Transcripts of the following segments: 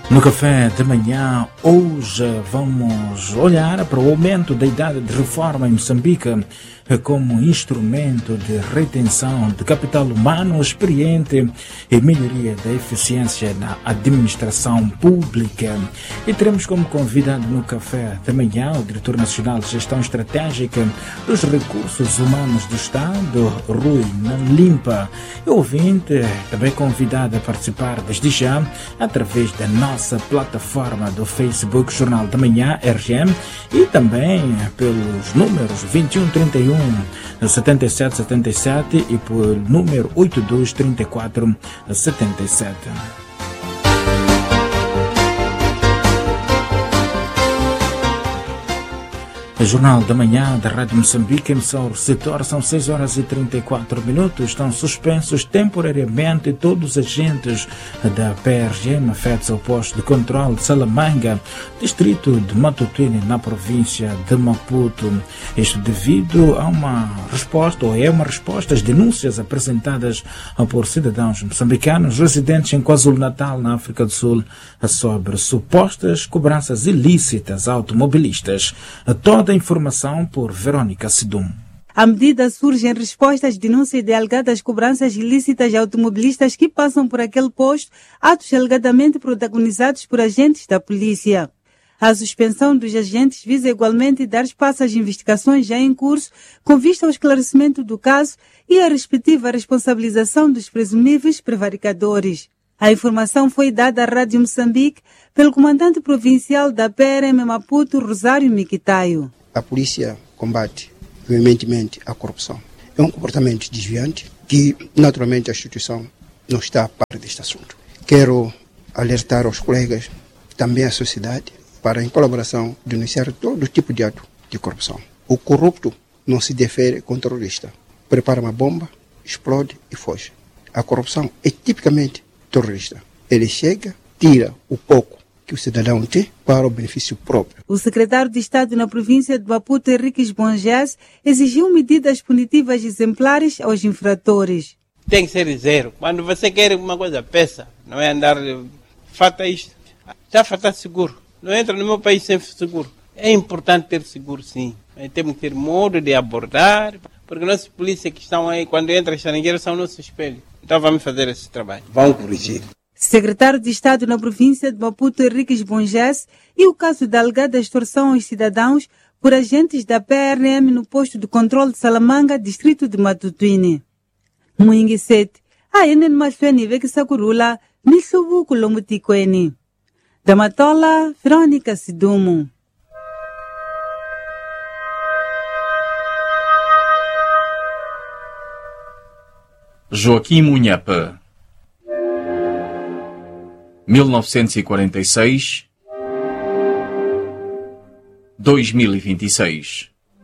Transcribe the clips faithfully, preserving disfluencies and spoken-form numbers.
No café de manhã, hoje vamos olhar para o aumento da idade de reforma em Moçambique como instrumento de retenção de capital humano experiente e melhoria da eficiência na administração pública. E teremos como convidado no café de manhã o Diretor Nacional de Gestão Estratégica dos Recursos Humanos do Estado, Rui Nanlimpa, e o ouvinte também convidado a participar desde já através da nossa plataforma do Facebook Jornal da Manhã R G M e também pelos números vinte e um trinta e um setenta e sete setenta e sete e por número oitenta e dois trinta e quatro setenta e sete. O Jornal da Manhã da Rádio Moçambique, emissor setor, são seis horas e trinta e quatro minutos. Estão suspensos temporariamente todos os agentes da P R G M afetos ao posto de controle de Salamanga, distrito de Matutuine, na província de Maputo. Isto devido a uma resposta, ou é uma resposta às denúncias apresentadas por cidadãos moçambicanos residentes em KwaZulu-Natal, na África do Sul, sobre supostas cobranças ilícitas a automobilistas. Toda a informação por Verônica Sidum. A medida surge em resposta às denúncias de alegadas cobranças ilícitas de automobilistas que passam por aquele posto, atos alegadamente protagonizados por agentes da polícia. A suspensão dos agentes visa igualmente dar espaço às investigações já em curso, com vista ao esclarecimento do caso e a respectiva responsabilização dos presumíveis prevaricadores. A informação foi dada à Rádio Moçambique pelo comandante provincial da P R M Maputo, Rosário Miquitaio. A polícia combate veementemente a corrupção. É um comportamento desviante que, naturalmente, a instituição não está a par deste assunto. Quero alertar aos colegas, também à sociedade, para, em colaboração, denunciar todo tipo de ato de corrupção. O corrupto não se defere com o terrorista. Prepara uma bomba, explode e foge. A corrupção é tipicamente terrorista. Ele chega, tira o pouco que o cidadão tem para o benefício próprio. O secretário de Estado na província de Maputo, Henriques Bonjás, exigiu medidas punitivas exemplares aos infratores. Tem que ser zero. Quando você quer uma coisa, peça. Não é andar, falta isto. Já falta seguro. Não entra no meu país sem seguro. É importante ter seguro, sim. Temos que ter modo de abordar, porque nossos polícias que estão aí, quando entram estrangeiros, são nossos espelhos. Então vamos fazer esse trabalho. Vão corrigir. Secretário de Estado na província de Maputo, Henriques Bonjás, e o caso da alegada extorsão aos cidadãos por agentes da P R M no posto de controle de Salamanga, distrito de Matutuine. Muingi sete, a enen masweni veki sakurula, nishubu kulomutikwene. Da Matola, Verônica Sidumo. Joaquim Munhapa, mil novecentos e quarenta e seis a dois mil e vinte e seis.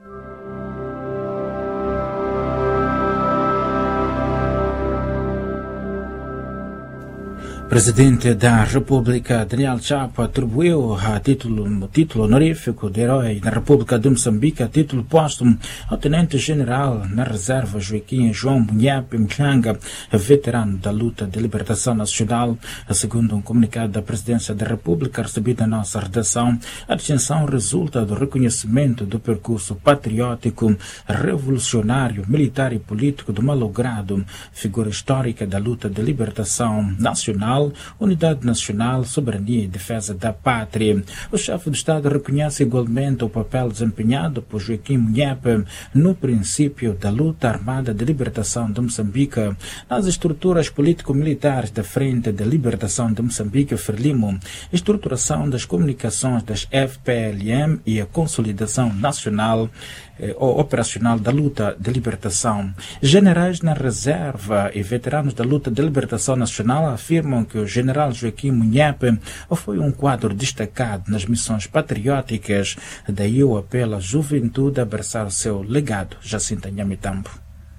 Presidente da República, Daniel Chapo, atribuiu a título, título honorífico de Herói da República de Moçambique a título póstumo ao Tenente-General na Reserva Joaquim João Munhapa Mchanga, veterano da luta de libertação nacional. Segundo um comunicado da Presidência da República recebido na nossa redação, a distinção resulta do reconhecimento do percurso patriótico, revolucionário, militar e político do malogrado, figura histórica da luta de libertação nacional, unidade nacional, soberania e defesa da pátria. O chefe do Estado reconhece igualmente o papel desempenhado por Joaquim Munhapa no princípio da luta armada de libertação de Moçambique, nas estruturas político-militares da Frente de Libertação de Moçambique, Frelimo, estruturação das comunicações das F P L M e a consolidação nacional ou operacional da luta de libertação. Generais na reserva e veteranos da luta de libertação nacional afirmam que o general Joaquim Munhapa foi um quadro destacado nas missões patrióticas, daí o apelo à juventude a abraçar o seu legado. Jacinta Nhamitambo.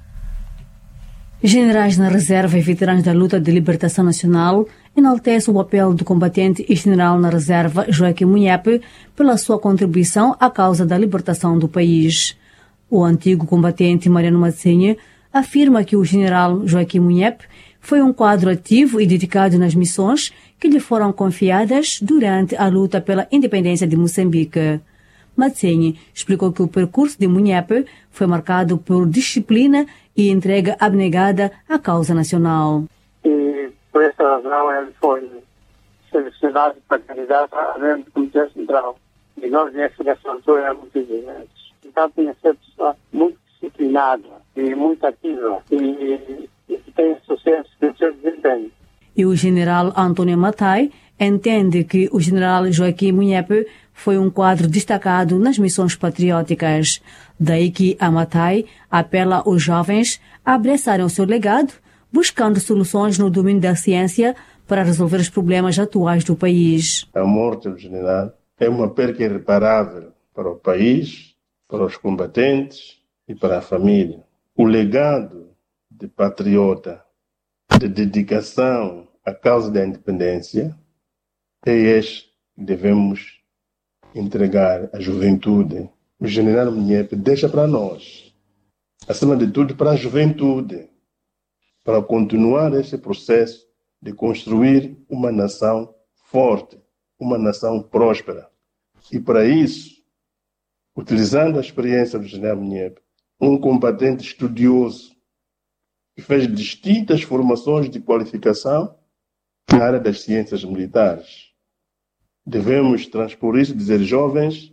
Generais na reserva e veteranos da luta de libertação nacional enaltece o papel do combatente e general na reserva Joaquim Munhapa pela sua contribuição à causa da libertação do país. O antigo combatente Mariano Massinha afirma que o general Joaquim Munhapa foi um quadro ativo e dedicado nas missões que lhe foram confiadas durante a luta pela independência de Moçambique. Matsenyi explicou que o percurso de Munyepe foi marcado por disciplina e entrega abnegada à causa nacional. E por essa razão ele foi selecionado para candidato a membro do Comitê Central. E nós, nessa altura, éramos muito exigentes. Então, tinha que ser pessoa muito disciplinada e muito ativa e, e que tem sucesso no seu desempenho. E o general Antônio Matai entende que o general Joaquim Munyepe foi um quadro destacado nas missões patrióticas. Daí que a Matai apela aos jovens a abraçarem o seu legado, buscando soluções no domínio da ciência para resolver os problemas atuais do país. A morte do general é uma perda irreparável para o país, para os combatentes e para a família. O legado de patriota, de dedicação à causa da independência, é este que devemos entregar à juventude. O general Munyepe deixa para nós, acima de tudo para a juventude, para continuar esse processo de construir uma nação forte, uma nação próspera. E para isso, utilizando a experiência do general Munyepe, um combatente estudioso, que fez distintas formações de qualificação na área das ciências militares. Devemos transpor isso e dizer, jovens,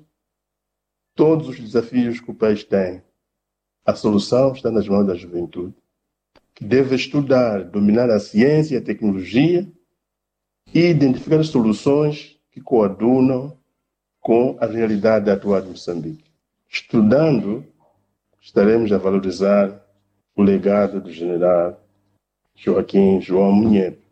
todos os desafios que o país tem, a solução está nas mãos da juventude, que deve estudar, dominar a ciência e a tecnologia e identificar soluções que coadunam com a realidade atual de Moçambique. Estudando, estaremos a valorizar o legado do general Joaquim João Munyepe.